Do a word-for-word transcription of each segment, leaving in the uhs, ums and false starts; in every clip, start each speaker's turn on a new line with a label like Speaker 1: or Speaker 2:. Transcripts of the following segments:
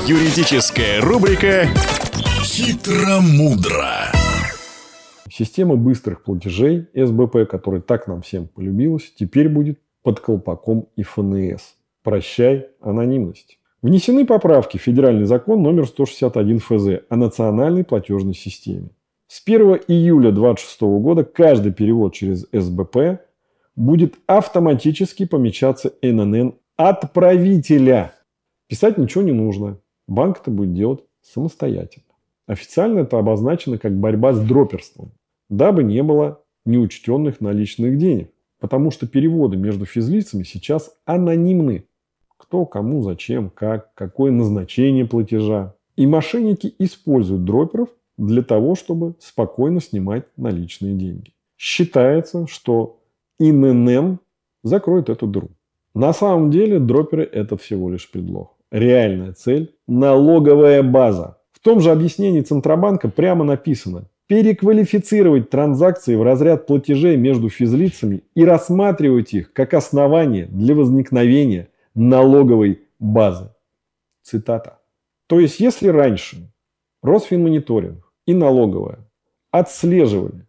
Speaker 1: Юридическая рубрика «Хитро-мудро».
Speaker 2: Система быстрых платежей эс бэ пэ, которая так нам всем полюбилась, теперь будет под колпаком эф эн эс. Прощай, анонимность. Внесены поправки в федеральный закон номер сто шестьдесят один эф зэ о национальной платежной системе. С первого июля две тысячи двадцать шестого года каждый перевод через эс бэ пэ будет автоматически помечаться эн эн эн отправителя. Писать ничего не нужно. Банк это будет делать самостоятельно. Официально это обозначено как борьба с дроперством, дабы не было неучтенных наличных денег. Потому что переводы между физлицами сейчас анонимны. Кто, кому, зачем, как, какое назначение платежа. И мошенники используют дроперов для того, чтобы спокойно снимать наличные деньги. Считается, что эн эн эн закроет эту дыру. На самом деле дроперы – это всего лишь предлог. Реальная цель – налоговая база. В том же объяснении Центробанка прямо написано: переквалифицировать транзакции в разряд платежей между физлицами и рассматривать их как основание для возникновения налоговой базы. Цитата. То есть, если раньше Росфинмониторинг и налоговая отслеживали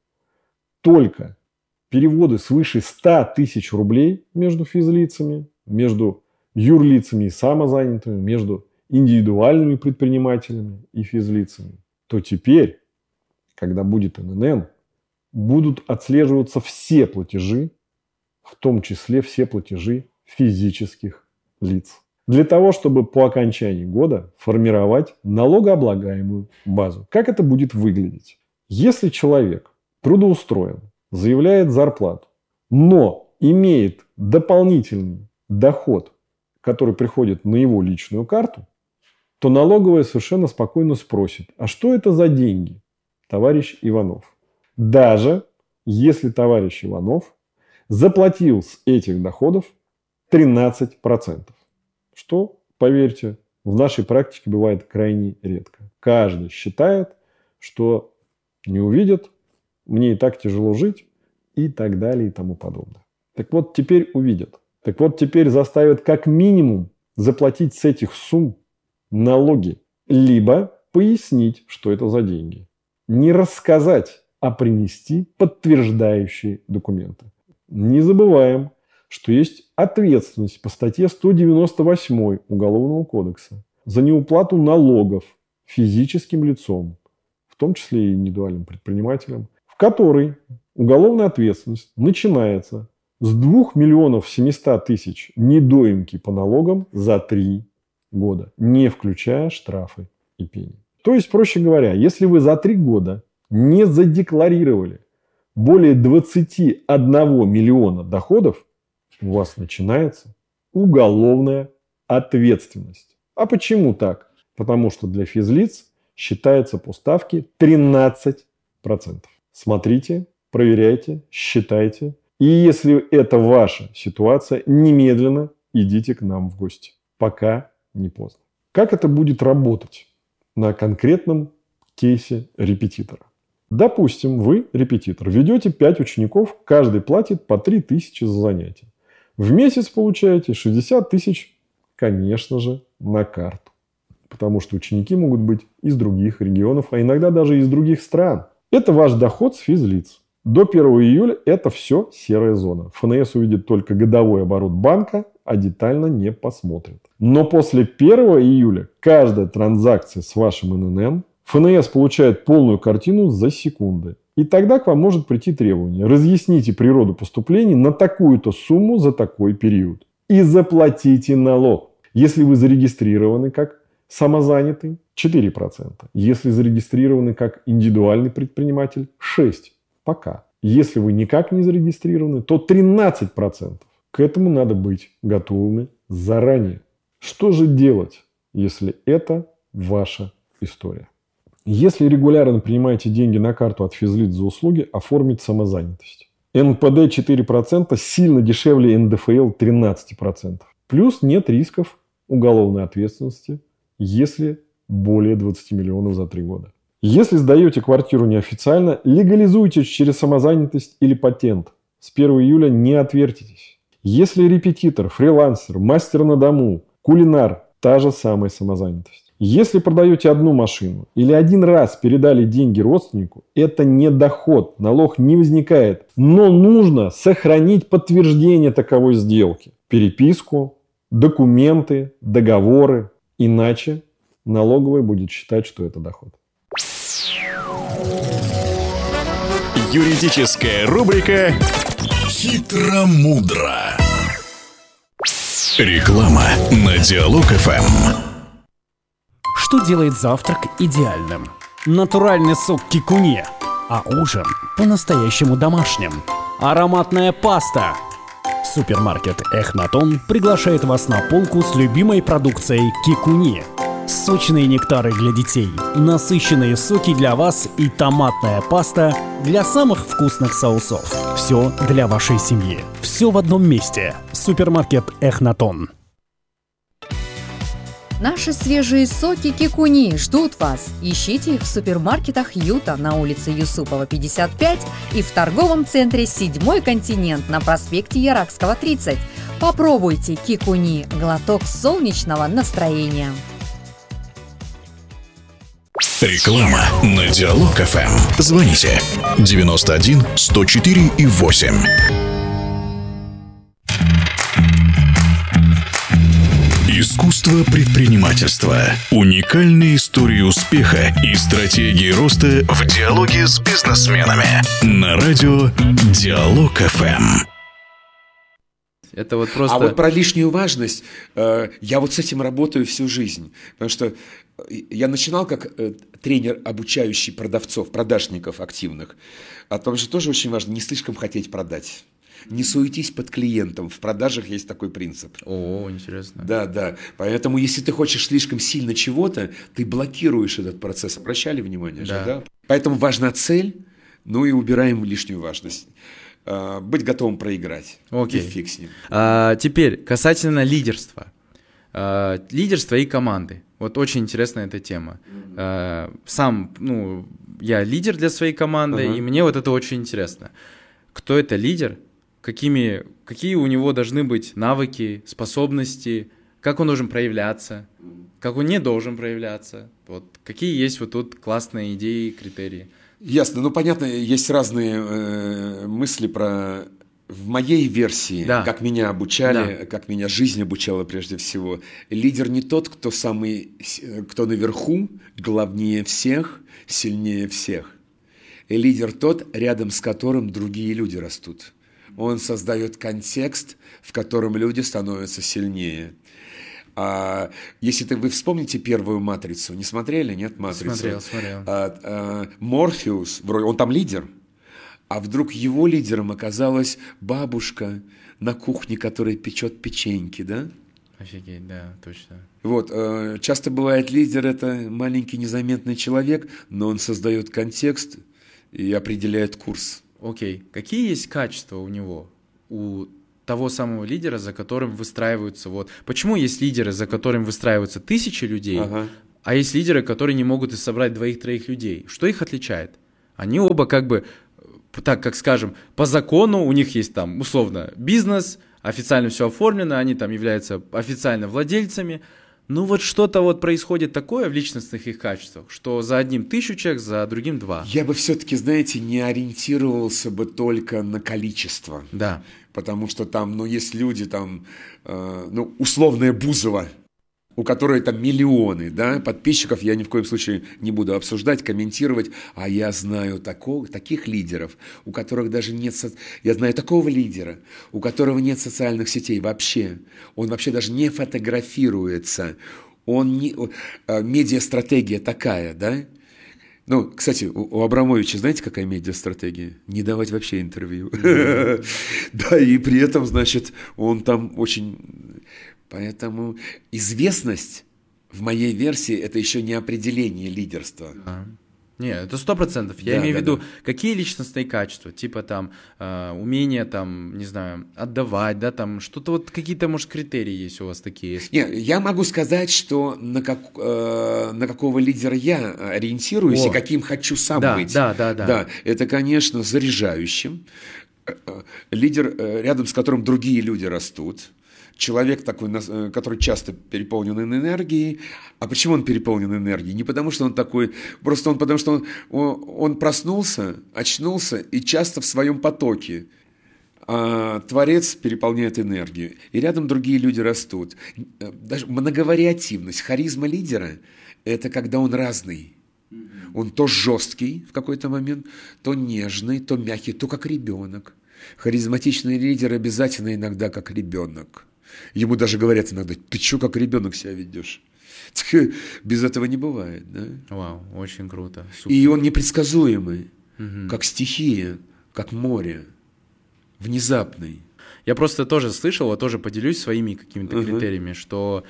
Speaker 2: только переводы свыше ста тысяч рублей между физлицами, между юрлицами и самозанятыми, между индивидуальными предпринимателями и физлицами, то теперь, когда будет эн эн эн, будут отслеживаться все платежи, в том числе все платежи физических лиц. Для того, чтобы по окончании года формировать налогооблагаемую базу. Как это будет выглядеть? Если человек трудоустроен, заявляет зарплату, но имеет дополнительный доход, который приходит на его личную карту, то налоговая совершенно спокойно спросит: а что это за деньги, товарищ Иванов? Даже если товарищ Иванов заплатил с этих доходов тринадцать процентов. Что, поверьте, в нашей практике бывает крайне редко. Каждый считает, что не увидят, мне и так тяжело жить, и так далее, и тому подобное. Так вот, теперь увидят. Так вот, теперь заставят как минимум заплатить с этих сумм налоги, либо пояснить, что это за деньги. Не рассказать, а принести подтверждающие документы. Не забываем, что есть ответственность по статье сто девяносто восемь Уголовного кодекса за неуплату налогов физическим лицом, в том числе и индивидуальным предпринимателям, в которой уголовная ответственность начинается с двух миллионов семисот тысяч недоимки по налогам за три года, не включая штрафы и пени. То есть, проще говоря, если вы за три года не задекларировали более двадцати одного миллиона доходов, у вас начинается уголовная ответственность. А почему так? Потому что для физлиц считается по ставке тринадцать процентов. Смотрите, проверяйте, считайте. И если это ваша ситуация, немедленно идите к нам в гости. Пока не поздно. Как это будет работать на конкретном кейсе репетитора? Допустим, вы, репетитор, ведете пять учеников, каждый платит по три тысячи за занятие. В месяц получаете шестьдесят тысяч, конечно же, на карту. Потому что ученики могут быть из других регионов, а иногда даже из других стран. Это ваш доход с физлиц. До первого июля это все серая зона. эф эн эс увидит только годовой оборот банка, а детально не посмотрит. Но после первого июля каждая транзакция с вашим эн эн эн эф эн эс получает полную картину за секунды. И тогда к вам может прийти требование: разъясните природу поступлений на такую-то сумму за такой период. И заплатите налог. Если вы зарегистрированы как самозанятый, четыре процента. Если зарегистрированы как индивидуальный предприниматель, шесть процентов. Пока. Если вы никак не зарегистрированы, то тринадцать процентов. К этому надо быть готовыми заранее. Что же делать, если это ваша история? Если регулярно принимаете деньги на карту от физлиц за услуги, оформить самозанятость. эн пэ дэ четыре процента сильно дешевле эн дэ эф эл тринадцать процентов. Плюс нет рисков уголовной ответственности, если более двадцати миллионов за три года. Если сдаете квартиру неофициально, легализуйтесь через самозанятость или патент. С первого июля не отвертитесь. Если репетитор, фрилансер, мастер на дому, кулинар – та же самая самозанятость. Если продаете одну машину или один раз передали деньги родственнику, это не доход, налог не возникает. Но нужно сохранить подтверждение таковой сделки. Переписку, документы, договоры. Иначе налоговая будет считать, что это доход.
Speaker 1: Юридическая рубрика «Хитро-мудро». Реклама на Диалог эф эм.
Speaker 3: Что делает завтрак идеальным? Натуральный сок кикуни, а ужин по-настоящему домашним. Ароматная паста. Супермаркет Эхнатон приглашает вас на полку с любимой продукцией кикуни. Сочные нектары для детей, насыщенные соки для вас и томатная паста для самых вкусных соусов. Все для вашей семьи. Все в одном месте. Супермаркет Эхнатон.
Speaker 4: Наши свежие соки кикуни ждут вас. Ищите их в супермаркетах Юта на улице Юсупова, пятьдесят пять и в торговом центре «Седьмой континент» на проспекте Яракского, тридцать. Попробуйте кикуни – глоток солнечного настроения.
Speaker 1: Реклама на Диалог эф эм. Звоните девяносто один сто четыре и восемь. Искусство предпринимательства. Уникальные истории успеха и стратегии роста в диалоге с бизнесменами. На радио Диалог эф эм.
Speaker 5: Это вот просто...
Speaker 6: А вот про лишнюю важность, э, я вот с этим работаю всю жизнь. Потому что я начинал как э, тренер, обучающий продавцов, продажников активных. А том же тоже очень важно не слишком хотеть продать. Не суетись под клиентом. В продажах есть такой принцип.
Speaker 5: О, интересно.
Speaker 6: Да, да. Поэтому, если ты хочешь слишком сильно чего-то, ты блокируешь этот процесс. Обращали внимание?
Speaker 5: Да.
Speaker 6: Же, да? Поэтому важна цель, ну и убираем лишнюю важность. Быть готовым проиграть.
Speaker 5: Окей.
Speaker 6: И фиг с ним.
Speaker 5: А, теперь, касательно лидерства. А, лидерство и команды. Вот очень интересная эта тема. А, сам, ну, я лидер для своей команды, uh-huh. и мне вот это очень интересно. Кто это лидер? Какими, какие у него должны быть навыки, способности? Как он должен проявляться? Как он не должен проявляться? Вот какие есть вот тут классные идеи, критерии?
Speaker 6: Ясно. Ну, понятно, есть разные э, мысли про... В моей версии,
Speaker 5: да.
Speaker 6: как меня обучали,
Speaker 5: да.
Speaker 6: как меня жизнь обучала прежде всего, лидер не тот, кто самый, кто наверху, главнее всех, сильнее всех. И лидер тот, рядом с которым другие люди растут. Он создает контекст, в котором люди становятся сильнее. А если ты, вы вспомните первую «Матрицу», не смотрели, нет, «Матрицу»?
Speaker 5: Смотрел, смотрел.
Speaker 6: А, а, Морфеус, он там лидер, а вдруг его лидером оказалась бабушка на кухне, которая печет печеньки, да?
Speaker 5: Офигеть, да, точно.
Speaker 6: Вот, часто бывает лидер – это маленький незаметный человек, но он создает контекст и определяет курс.
Speaker 5: Окей, какие есть качества у него, у того самого лидера, за которым выстраиваются вот... Почему есть лидеры, за которым выстраиваются тысячи людей, ага. а есть лидеры, которые не могут собрать двоих-троих людей? Что их отличает? Они оба как бы, так как скажем, по закону у них есть там условно бизнес, официально все оформлено, они там являются официально владельцами. Ну вот что-то вот происходит такое в личностных их качествах, что за одним тысячу человек, за другим два.
Speaker 6: Я бы все-таки, знаете, не ориентировался бы только на количество.
Speaker 5: Да.
Speaker 6: Потому что там, ну, есть люди, там, э, ну, условная Бузова, у которой там миллионы, да, подписчиков, я ни в коем случае не буду обсуждать, комментировать, а я знаю такого, таких лидеров, у которых даже нет, со... я знаю такого лидера, у которого нет социальных сетей вообще, он вообще даже не фотографируется, он не... медиастратегия такая, да. Ну, кстати, у Абрамовича, знаете, какая медиастратегия? Не давать вообще интервью. Да, и при этом, значит, он там очень... Поэтому известность в моей версии – это еще не определение лидерства.
Speaker 5: Нет, это сто процентов. Я
Speaker 6: да,
Speaker 5: имею
Speaker 6: да,
Speaker 5: в виду,
Speaker 6: да.
Speaker 5: какие личностные качества, типа там э, умение там, не знаю, отдавать, да, там что-то вот какие-то, может, критерии есть у вас такие?
Speaker 6: Нет, я могу сказать, что на, как, э, на какого лидера я ориентируюсь О. и каким хочу сам
Speaker 5: да,
Speaker 6: быть.
Speaker 5: Да, да, да.
Speaker 6: Да, это, конечно, заряжающим. Лидер, рядом с которым другие люди растут. человек такой, который часто переполнен энергией. А почему он переполнен энергией? Не потому, что он такой, просто он потому, что он, он, он проснулся, очнулся и часто в своем потоке. А Творец переполняет энергию. И рядом другие люди растут. Даже многовариативность, харизма лидера – это когда он разный. Он то жесткий в какой-то момент, то нежный, то мягкий, то как ребенок. Харизматичный лидер обязательно иногда как ребенок. Ему даже говорят иногда: ты что, как ребенок себя ведешь? Без этого не бывает. Да?
Speaker 5: Вау, очень круто. Супер.
Speaker 6: И он непредсказуемый,
Speaker 5: угу. как
Speaker 6: стихия, как море, внезапный.
Speaker 5: Я просто тоже слышал, я тоже поделюсь своими какими-то uh-huh. критериями, что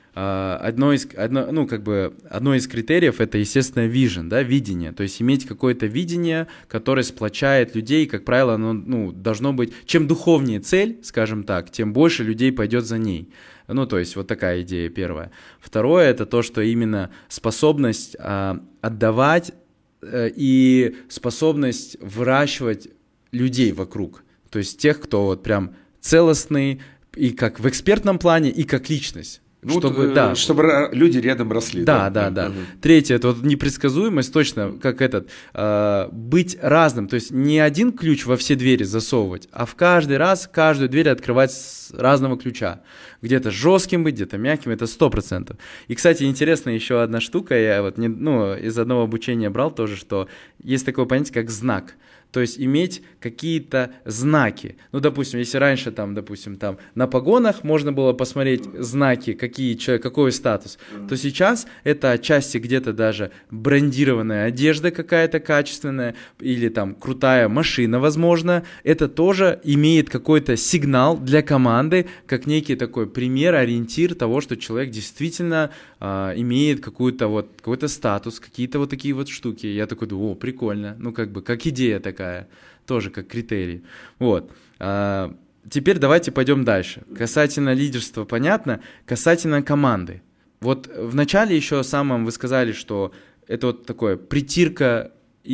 Speaker 5: э, одно из, одно, ну, как бы, одно из критериев – это, естественно, vision, да, видение. То есть иметь какое-то видение, которое сплочает людей, как правило, оно ну, должно быть… Чем духовнее цель, скажем так, тем больше людей пойдет за ней. Ну, то есть вот такая идея первая. Второе – это то, что именно способность э, отдавать э, и способность выращивать людей вокруг. То есть тех, кто вот прям целостный и как в экспертном плане, и как личность.
Speaker 6: Ну, чтобы, да. чтобы люди рядом росли.
Speaker 5: Да, да, да. да. Угу. Третье, это вот непредсказуемость, точно, как этот, э, быть разным. То есть не один ключ во все двери засовывать, а в каждый раз каждую дверь открывать с разного ключа. Где-то жестким быть, где-то мягким, это сто процентов. И, кстати, интересная еще одна штука, я вот не, ну, из одного обучения брал тоже, что есть такое понятие, как знак. То есть иметь какие-то знаки. Ну, допустим, если раньше там, допустим, там на погонах можно было посмотреть знаки, какие, какой статус, то сейчас это отчасти где-то даже брендированная одежда какая-то качественная или там крутая машина, возможно. Это тоже имеет какой-то сигнал для команды, как некий такой пример, ориентир того, что человек действительно а, имеет какую-то вот, какой-то статус, какие-то вот такие вот штуки. Я такой думаю: о, прикольно, ну как бы, как идея такая. Тоже как критерий. Вот. А, теперь давайте пойдем дальше. Касательно лидерства понятно, касательно команды. Вот в начале еще самом вы сказали, что это вот такое притирка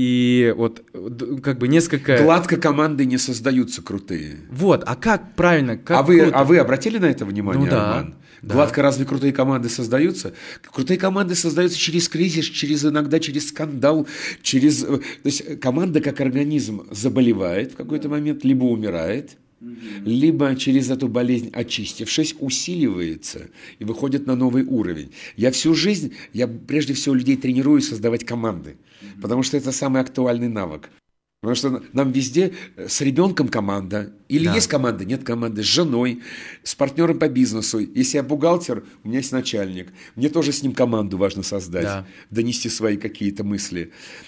Speaker 5: и вот как бы несколько…
Speaker 6: Гладко команды не создаются крутые.
Speaker 5: Вот, а как правильно? Как
Speaker 6: а, вы, а вы обратили на это внимание,
Speaker 5: ну, да,
Speaker 6: Роман?
Speaker 5: Да.
Speaker 6: Гладко разве крутые команды создаются? Крутые команды создаются через кризис, через иногда через скандал, через… То есть команда как организм заболевает в какой-то момент, либо умирает, mm-hmm. либо через эту болезнь, очистившись, усиливается и выходит на новый уровень. Я всю жизнь, я прежде всего людей тренирую создавать команды, mm-hmm. потому что это самый актуальный навык. Потому что нам везде с ребенком команда, или да. есть команда, нет команды, с женой, с партнером по бизнесу. Если я бухгалтер, у меня есть начальник. Мне тоже с ним команду важно создать, да. донести свои какие-то мысли.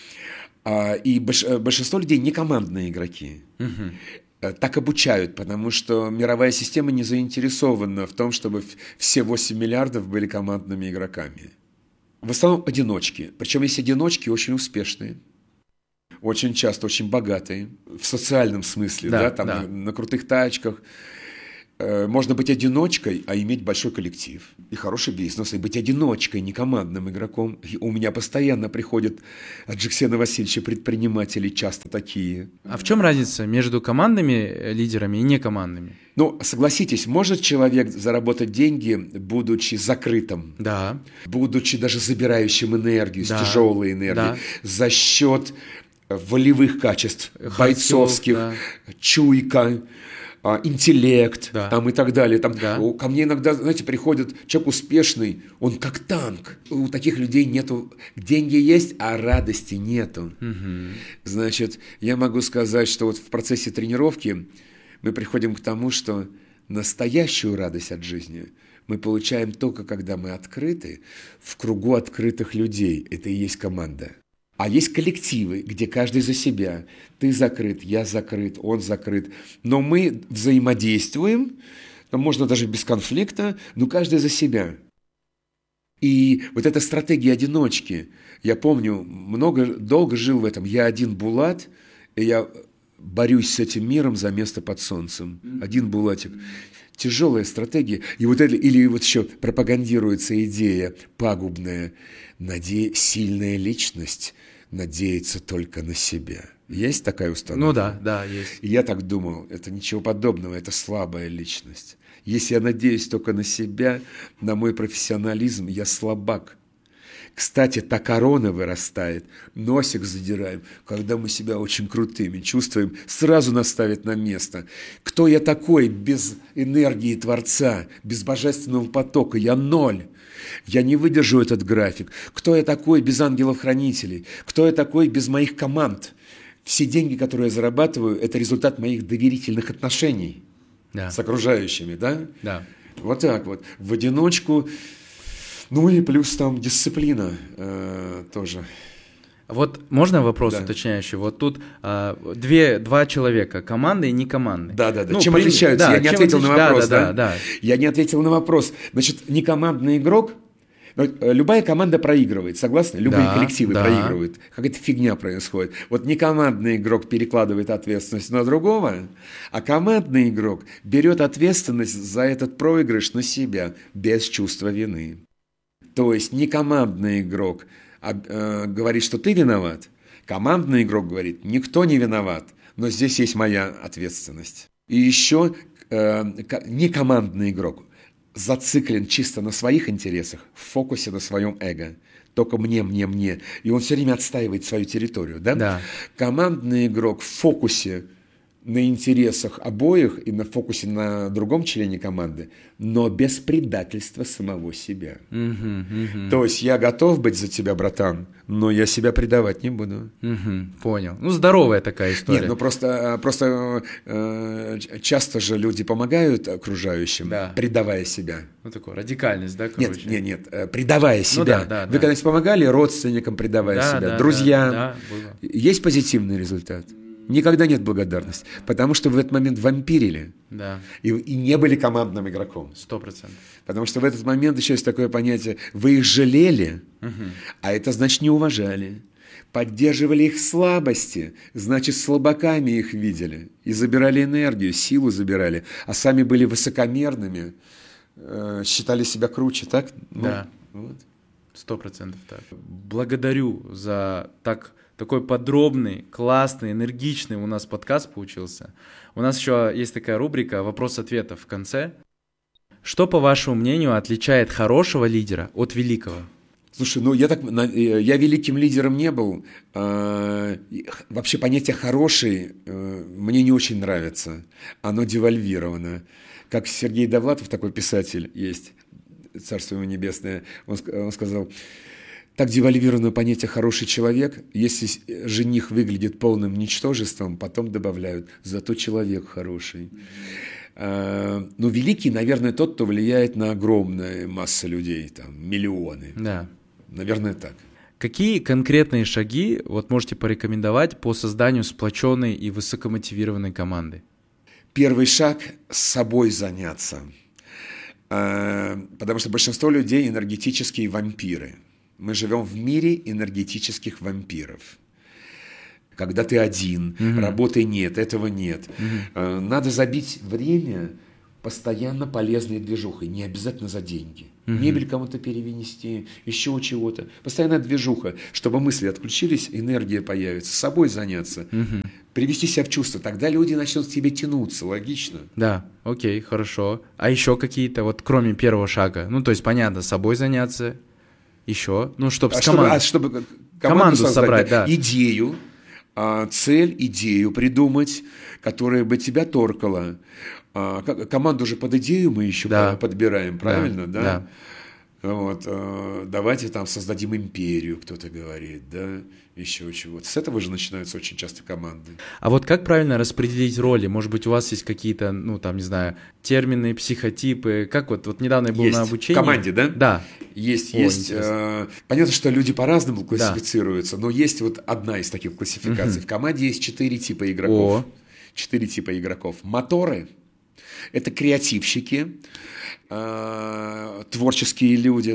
Speaker 6: И большинство людей не командные игроки. Угу. Так обучают, потому что мировая система не заинтересована в том, чтобы все восемь миллиардов были командными игроками. В основном одиночки. Причем есть одиночки очень успешные. Очень часто, очень богатые, в социальном смысле, да, да, там да. На, на крутых тачках. Э, можно быть одиночкой, а иметь большой коллектив и хороший бизнес, и быть одиночкой, не командным игроком. И у меня постоянно приходят от Жексена Васильевича предприниматели, часто такие.
Speaker 5: А в чем разница между командными лидерами и некомандными?
Speaker 6: Ну, согласитесь, может человек заработать деньги, будучи закрытым,
Speaker 5: да.
Speaker 6: будучи даже забирающим энергию, да. тяжелой энергии, да. за счет волевых качеств, Харьков, бойцовских, да. чуйка, интеллект да. там, и так далее. Там, да. Ко мне иногда, знаете, приходит человек успешный, он как танк. У таких людей нету, деньги есть, а радости нету. Угу. Значит, я могу сказать, что вот в процессе тренировки мы приходим к тому, что настоящую радость от жизни мы получаем только когда мы открыты в кругу открытых людей. Это и есть команда. А есть коллективы, где каждый за себя. Ты закрыт, я закрыт, он закрыт. Но мы взаимодействуем, можно даже без конфликта, но каждый за себя. И вот эта стратегия одиночки, я помню, много, долго жил в этом. Я один булат, и я борюсь с этим миром за место под солнцем. Один булатик. Тяжелая стратегия. И вот это, или вот еще пропагандируется идея пагубная. Наде... Сильная личность надеется только на себя. Есть такая установка?
Speaker 5: Ну да, да, есть.
Speaker 6: И я так думал, это ничего подобного, это слабая личность. Если я надеюсь только на себя, на мой профессионализм, я слабак. Кстати, та корона вырастает, носик задираем, когда мы себя очень крутыми чувствуем, сразу нас ставит на место. Кто я такой без энергии Творца, без божественного потока? Я ноль. Я не выдержу этот график. Кто я такой без ангелов-хранителей? Кто я такой без моих команд? Все деньги, которые я зарабатываю, это результат моих доверительных отношений да. с окружающими, да?
Speaker 5: Да.
Speaker 6: Вот так вот. В одиночку... Ну и плюс там дисциплина э, тоже.
Speaker 5: Вот можно вопрос
Speaker 6: да.
Speaker 5: уточняющий? Вот тут э, две, два человека, команды и не команды.
Speaker 6: Да, да, да.
Speaker 5: Ну,
Speaker 6: чем
Speaker 5: при...
Speaker 6: отличаются?
Speaker 5: Да,
Speaker 6: Я не ответил
Speaker 5: отлич...
Speaker 6: на вопрос.
Speaker 5: Да, да,
Speaker 6: да?
Speaker 5: Да, да.
Speaker 6: Я не ответил на вопрос. Значит, некомандный игрок, любая команда проигрывает, согласны? Любые
Speaker 5: да,
Speaker 6: коллективы
Speaker 5: да.
Speaker 6: проигрывают. Какая-то фигня происходит. Вот некомандный игрок перекладывает ответственность на другого, а командный игрок берет ответственность за этот проигрыш на себя без чувства вины. То есть не командный игрок а, э, говорит, что ты виноват. Командный игрок говорит, никто не виноват, но здесь есть моя ответственность. И еще э, не командный игрок зациклен чисто на своих интересах, в фокусе на своем эго. Только мне, мне, мне. И он все время отстаивает свою территорию. Да?
Speaker 5: Да.
Speaker 6: Командный игрок в фокусе на интересах обоих и на фокусе на другом члене команды, но без предательства самого себя.
Speaker 5: Угу, угу.
Speaker 6: То есть я готов быть за тебя, братан, но я себя предавать не буду.
Speaker 5: Угу, понял. Ну, здоровая такая история.
Speaker 6: Нет, ну просто, просто э, часто же люди помогают окружающим, да. предавая себя.
Speaker 5: Ну, такое, радикальность, да, короче?
Speaker 6: Нет, нет, нет, предавая себя.
Speaker 5: Ну, да, да,
Speaker 6: Вы
Speaker 5: да.
Speaker 6: когда-нибудь помогали родственникам, предавая
Speaker 5: да,
Speaker 6: себя,
Speaker 5: да,
Speaker 6: друзьям?
Speaker 5: Да, да, было.
Speaker 6: Есть позитивный результат? Никогда нет благодарности, потому что вы в этот момент вампирили
Speaker 5: да.
Speaker 6: и, и не были командным игроком.
Speaker 5: Сто процентов.
Speaker 6: Потому что в этот момент еще есть такое понятие, вы их жалели,
Speaker 5: угу.
Speaker 6: а это значит не уважали. Поддерживали их слабости, значит слабаками их видели. И забирали энергию, силу забирали, а сами были высокомерными, э, считали себя круче, так?
Speaker 5: Да, сто процентов так. Благодарю за так... Такой подробный, классный, энергичный у нас подкаст получился. У нас еще есть такая рубрика «Вопрос-ответов» в конце. Что, по вашему мнению, отличает хорошего лидера от великого?
Speaker 6: Слушай, ну я так, я великим лидером не был. Вообще понятие «хороший» мне не очень нравится. Оно девальвировано. Как Сергей Довлатов, такой писатель есть, царство ему небесное, он, он сказал... Так девальвировано понятие «хороший человек», если жених выглядит полным ничтожеством, потом добавляют «зато человек хороший». Но великий, наверное, тот, кто влияет на огромную массу людей, там, миллионы.
Speaker 5: Да.
Speaker 6: Наверное, так.
Speaker 5: Какие конкретные шаги вот можете порекомендовать по созданию сплоченной и высокомотивированной команды?
Speaker 6: Первый шаг – с собой заняться. Потому что большинство людей – энергетические вампиры. Мы живем в мире энергетических вампиров. Когда ты один, угу. работы нет, этого нет. Угу. Надо забить время постоянно полезной движухой, не обязательно за деньги. Угу. Мебель кому-то перенести, еще чего-то. Постоянная движуха, чтобы мысли отключились, энергия появится, с собой заняться, угу. привести себя в чувство. Тогда люди начнут к тебе тянуться, логично.
Speaker 5: Да, окей, хорошо. А еще какие-то, вот кроме первого шага, ну то есть понятно, с собой заняться. Еще, ну, чтобы
Speaker 6: а
Speaker 5: с командой.
Speaker 6: А чтобы команду,
Speaker 5: команду
Speaker 6: создать,
Speaker 5: собрать, да.
Speaker 6: Идею, цель, идею придумать, которая бы тебя торкала. Команду же под идею мы еще да. подбираем, правильно, да?
Speaker 5: Да.
Speaker 6: да? Вот, давайте там создадим империю, кто-то говорит, да, еще чего-то. С этого же начинаются очень часто команды.
Speaker 5: А вот как правильно распределить роли? Может быть, у вас есть какие-то, ну, там, не знаю, термины, психотипы? Как вот, вот недавно я был
Speaker 6: есть.
Speaker 5: на обучении.
Speaker 6: В команде, да?
Speaker 5: Да.
Speaker 6: Есть,
Speaker 5: О,
Speaker 6: есть. Э, понятно, что люди по-разному классифицируются, да. но есть вот одна из таких классификаций. Угу. В команде есть четыре типа игроков. О. Четыре типа игроков. Моторы – это креативщики, э, творческие люди,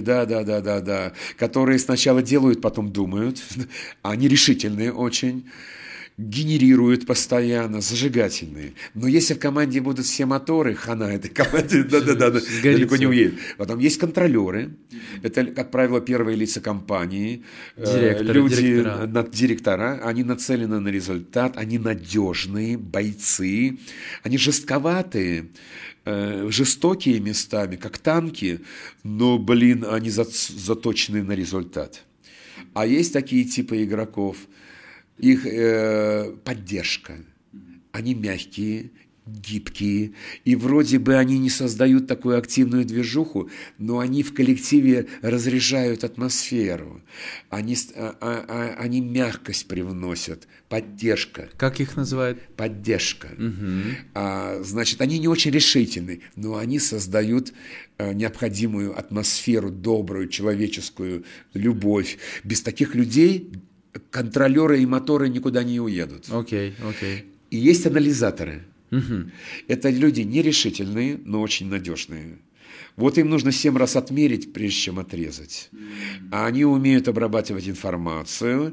Speaker 6: да-да-да-да-да, которые сначала делают, потом думают. Они решительные очень. генерируют постоянно, зажигательные. Но если в команде будут все моторы, хана этой команде далеко не уедет. Потом есть контролеры. Это, как правило, первые лица компании.
Speaker 5: Директоры,
Speaker 6: люди,
Speaker 5: директора.
Speaker 6: директора. Они нацелены на результат. Они надежные бойцы. Они жестковатые, жестокие местами, как танки. Но, блин, они заточены на результат. А есть такие типы игроков, их э, поддержка. Они мягкие, гибкие, и вроде бы они не создают такую активную движуху, но они в коллективе разряжают атмосферу. Они, а, а, они мягкость привносят, поддержка.
Speaker 5: Как их называют?
Speaker 6: Поддержка.
Speaker 5: Угу.
Speaker 6: А, значит, они не очень решительны, но они создают а, необходимую атмосферу, добрую, человеческую, любовь. Без таких людей контролеры и моторы никуда не уедут.
Speaker 5: Окей, okay, окей. Okay.
Speaker 6: И есть анализаторы.
Speaker 5: Угу.
Speaker 6: Это люди нерешительные, но очень надежные. Вот им нужно семь раз отмерить, прежде чем отрезать. А они умеют обрабатывать информацию,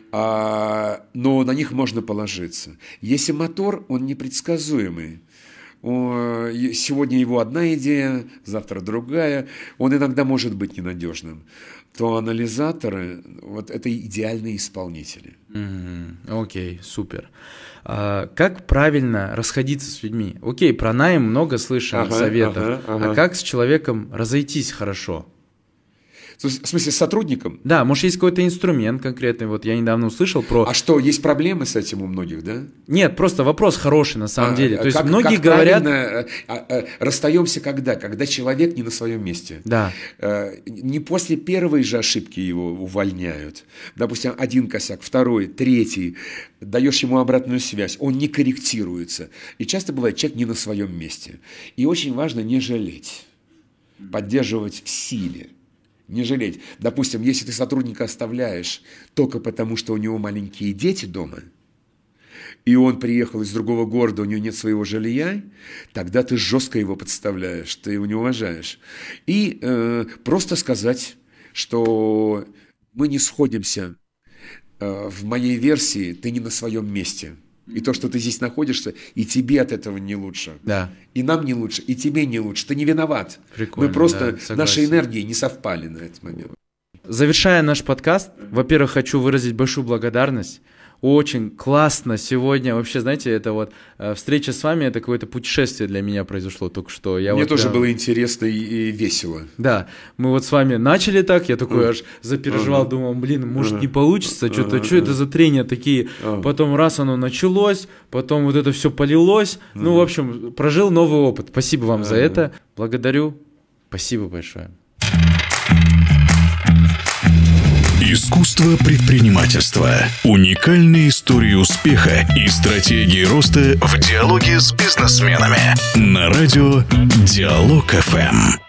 Speaker 6: а, но на них можно положиться. Если мотор, он непредсказуемый. Сегодня его одна идея, завтра другая. Он иногда может быть ненадежным. То анализаторы, вот это идеальные исполнители.
Speaker 5: Mm-hmm. Окей, супер. А, как правильно расходиться с людьми? Окей, про найм много слышим
Speaker 6: ага,
Speaker 5: советов.
Speaker 6: Ага, ага.
Speaker 5: А как с человеком разойтись хорошо?
Speaker 6: В смысле, с сотрудником?
Speaker 5: Да, может, есть какой-то инструмент конкретный. Вот я недавно услышал про...
Speaker 6: А что, есть проблемы с этим у многих, да?
Speaker 5: Нет, просто вопрос хороший на самом
Speaker 6: а,
Speaker 5: деле. То есть
Speaker 6: как,
Speaker 5: многие
Speaker 6: как
Speaker 5: говорят...
Speaker 6: А, а, расстаемся когда? Когда человек не на своем месте.
Speaker 5: Да.
Speaker 6: А, не после первой же ошибки его увольняют. Допустим, один косяк, второй, третий. Даешь ему обратную связь, он не корректируется. И часто бывает, человек не на своем месте. И очень важно не жалеть. Поддерживать в силе. Не жалеть. Допустим, если ты сотрудника оставляешь только потому, что у него маленькие дети дома, и он приехал из другого города, у него нет своего жилья, тогда ты жестко его подставляешь, ты его не уважаешь. И э, просто сказать, что мы не сходимся э, в моей версии, ты не на своем месте. И то, что ты здесь находишься, и тебе от этого не лучше.
Speaker 5: Да.
Speaker 6: И нам не лучше, и тебе не лучше. Ты не виноват.
Speaker 5: Прикольно,
Speaker 6: Мы просто,
Speaker 5: да,
Speaker 6: наши энергии не совпали на этот момент.
Speaker 5: Завершая наш подкаст, во-первых, хочу выразить большую благодарность. Очень классно сегодня. Вообще, знаете, это вот э, встреча с вами, это какое-то путешествие для меня произошло только что. Я
Speaker 6: Мне
Speaker 5: вот
Speaker 6: тоже
Speaker 5: прям...
Speaker 6: было интересно и, и весело.
Speaker 5: Да, мы вот с вами начали так, я такой uh-huh. аж запереживал, uh-huh. думал, блин, может uh-huh. не получится, что-то, uh-huh. что это за трения такие. Uh-huh. Потом раз оно началось, потом вот это все полилось. Uh-huh. Ну, в общем, прожил новый опыт. Спасибо вам uh-huh. за это. Благодарю. Спасибо большое.
Speaker 1: Искусство предпринимательства. Уникальные истории успеха и стратегии роста в диалоге с бизнесменами. На радио Диалог эф эм.